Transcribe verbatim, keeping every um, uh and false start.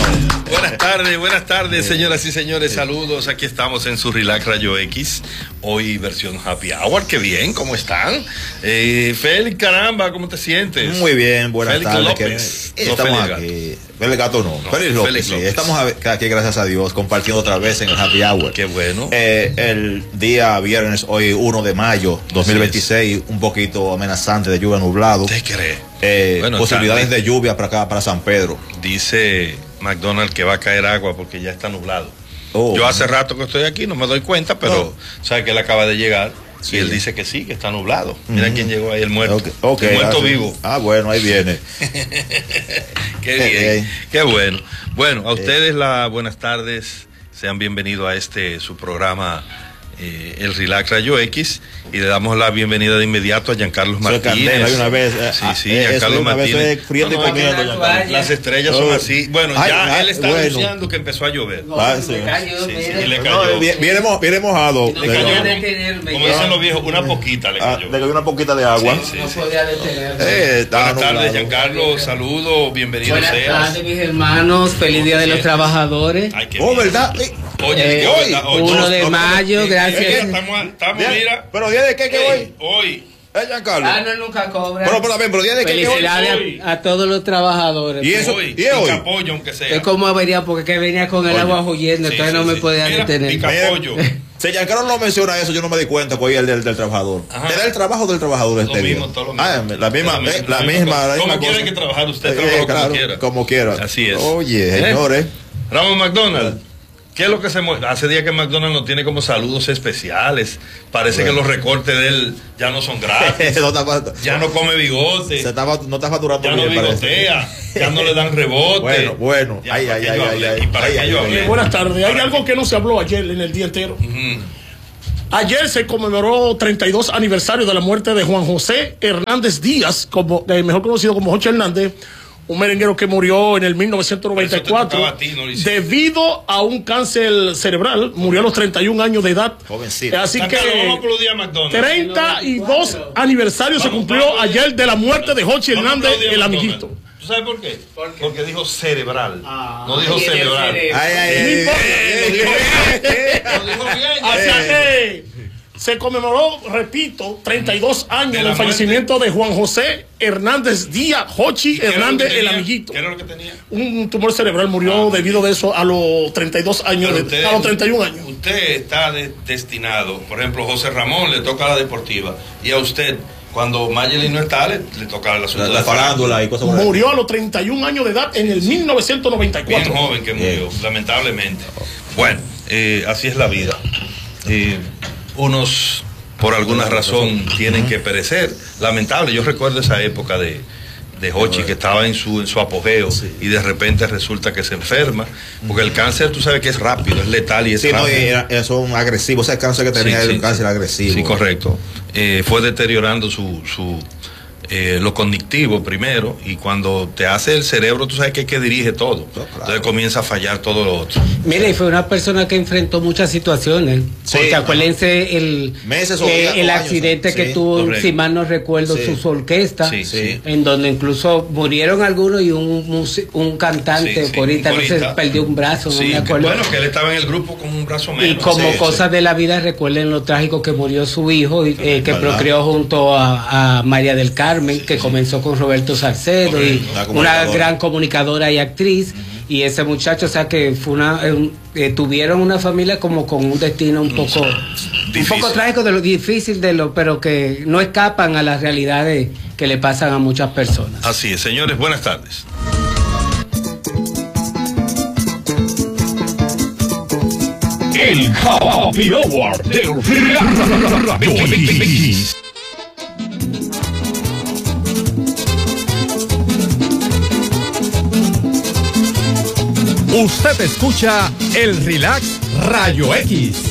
Buenas tardes, buenas tardes, señoras y señores, saludos. Aquí estamos en su Relax Rayo X, hoy versión Happy Hour. Qué bien, ¿cómo están? Eh, Félix, caramba, ¿cómo te sientes? Muy bien, buenas Félix tardes. López. Que, estamos no, aquí. Félix Gato no, no Félix López. Félix sí. López. Estamos aquí, gracias a Dios, compartiendo otra vez en el Happy Hour. Qué bueno. Eh, el día viernes, hoy uno de mayo dos mil veintiséis, un poquito amenazante de lluvia, nublado. ¿Te crees? Eh, bueno, posibilidades está, de lluvia para acá, para San Pedro. Dice McDonald's que va a caer agua porque ya está nublado. Oh, Yo hace rato que estoy aquí, no me doy cuenta, pero no. sabe que él acaba de llegar. Sí. Y él dice que sí, que está nublado. Mira uh-huh. quién llegó ahí, el muerto. Okay. Okay, el muerto ah, vivo. Ah, bueno, ahí viene. Qué bien, hey. Qué bueno. Bueno, a ustedes las buenas tardes. Sean bienvenidos a este, su programa, eh, el Relax Rayo X. Y le damos la bienvenida de inmediato a Giancarlo Martínez. Candela, hay una vez, eh, sí, sí, eh, Giancarlo Martínez. No, no, comiendo, las estrellas son así. Bueno, ay, ya ay, él está bueno. anunciando que empezó a llover. No, ah, sí. Le cayó, sí, sí, sí, y le cayó. No, viene, viene mojado. Le cayó, como, como dicen los viejos, una poquita le cayó. Ah, le cayó una poquita de agua. Sí, sí, no sí. podía detenerse. Eh, Buenas tardes, Giancarlo. Saludos, bienvenido Buenas seas. Buenas tardes, mis hermanos. Feliz Día de los Trabajadores. Ay, oh, ¿verdad? Oye, eh, hoy, uno de mayo, gracias. Estamos, estamos, mira. Pero día de qué que hoy? Hoy. Eh, Giancarlo. Ah, no, nunca cobra. Pero, pero, pero, día de qué que hoy. Felicidades a, a todos los trabajadores. Y eso, hoy, y hoy. Pica pollo, aunque sea. Es como venía, porque que venía con el Oye. agua huyendo, Sí, entonces sí, no me sí. podía Mira, detener. pica pollo. Si Giancarlo no menciona eso, yo no me di cuenta, pues el del, del trabajador. Ajá. ¿Era el trabajo del trabajador este Lo mismo, día? todo lo mismo. Ah, la misma, Lo mismo, eh, la lo misma, mismo. la misma Como cosa. quiera que trabajar, usted Eh, trabaja claro, como quiera. Como quiera. Así es. Oye, ¿Eh? señores. Ramón McDonald, ¿qué es lo que se mueve? Hace días que McDonald's no tiene como saludos especiales. Parece bueno. que los recortes de él ya no son gratis. no está, ya no come bigote. Se está, no está facturando ya bien, no bigotea. Ya no le dan rebote. Bueno, bueno. Ya, ay, ay, ay, ay, ay, ¿Y para ay, qué ay, yo ay, hablé? ay. Buenas tardes. Hay algo que no se habló ayer en el día entero. Uh-huh. Ayer se conmemoró treinta y dos aniversario de la muerte de Juan José Hernández Díaz, como, eh, mejor conocido como Joche Hernández, un merenguero que murió en el mil novecientos noventa y cuatro a ti, no debido a un cáncer cerebral. Murió a los treinta y un años de edad. Jovencito. Así que vamos a aplaudir a McDonald's. treinta y dos aniversarios se cumplió vamos, vamos, ayer de la muerte de Joche Hernández, el amiguito. amiguito. ¿Tú sabes por qué? ¿Por qué? Porque dijo cerebral. Ah, no dijo cerebral. cerebro. Ay, ay, ay. Lo dijo bien. Lo dijo bien. Así que se conmemoró, repito, treinta y dos años de del fallecimiento de Juan José Hernández Díaz, Jochi Hernández, el amiguito. ¿Qué era lo que tenía? Un tumor cerebral, murió ah, debido de eso a los treinta y dos años, de, usted, a los treinta y un años. Usted está de, destinado, por ejemplo, José Ramón le toca a la deportiva, y a usted, cuando Mayelin no está, le, le toca a la la, la farándula y cosas por Murió a los treinta y un años de edad en el mil novecientos noventa y cuatro. Bien joven que murió, yeah. lamentablemente. Bueno, eh, así es la vida. Eh, unos por alguna razón tienen que perecer. Lamentable, yo recuerdo esa época de, de Jochi que estaba en su, en su apogeo sí. y de repente resulta que se enferma, porque el cáncer tú sabes que es rápido, es letal y es sí, rápido. No, y era, era son agresivos, ese cáncer que tenía sí, era un sí. cáncer agresivo. Sí, correcto. Eh, fue deteriorando su... su Eh, lo cognitivo primero, y cuando te hace el cerebro, tú sabes que es que dirige todo. No, claro. Entonces comienza a fallar todo lo otro. Mira, y fue una persona que enfrentó muchas situaciones. Sí, porque acuérdense el, meses eh, el accidente años, que sí, tuvo, correcto. Si mal no recuerdo, sí. sus orquestas, sí, sí. en donde incluso murieron algunos y un, un cantante, sí, sí, corista, no se perdió un brazo, sí, no me acuerdo. Que, bueno, que él estaba en el grupo con un brazo menos. Y como sí, cosas sí. de la vida, recuerden lo trágico que murió su hijo, eh, que procreó junto a, a María del Carmen, sí, que sí. comenzó con Roberto Salcedo, okay, y una gran comunicadora y actriz, uh-huh. y ese muchacho, o sea que fue una eh, eh, tuvieron una familia como con un destino un poco difícil. un poco trágico, de lo difícil de lo, pero que no escapan a las realidades que le pasan a muchas personas. Así es, señores, buenas tardes. El Happy Hour de Radio X. Usted escucha el Relax Rayo X.